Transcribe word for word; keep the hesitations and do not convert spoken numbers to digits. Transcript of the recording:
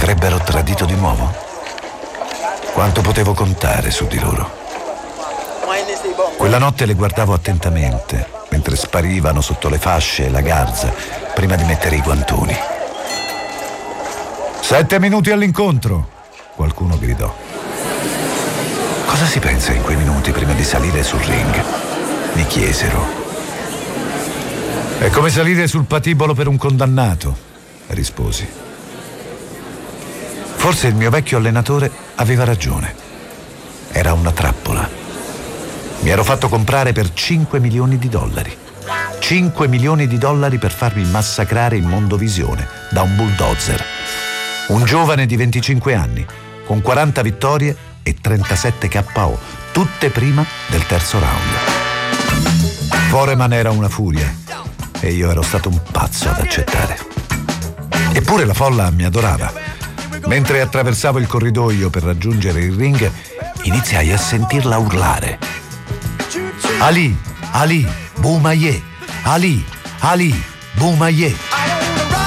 avrebbero tradito di nuovo? Quanto potevo contare su di loro? Quella notte le guardavo attentamente, mentre sparivano sotto le fasce e la garza, prima di mettere i guantoni. Sette minuti all'incontro, qualcuno gridò. Cosa si pensa in quei minuti prima di salire sul ring? Mi chiesero. È come salire sul patibolo per un condannato, risposi. Forse il mio vecchio allenatore aveva ragione. Era una trappola. Mi ero fatto comprare per cinque milioni di dollari. cinque milioni di dollari per farmi massacrare in Mondovisione da un bulldozer. Un giovane di venticinque anni, con quaranta vittorie e trentasette K O, tutte prima del terzo round. Foreman era una furia e io ero stato un pazzo ad accettare. Eppure la folla mi adorava. Mentre attraversavo il corridoio per raggiungere il ring, iniziai a sentirla urlare. Ali, Ali, Boumaier, Ali, Ali, Boumaier.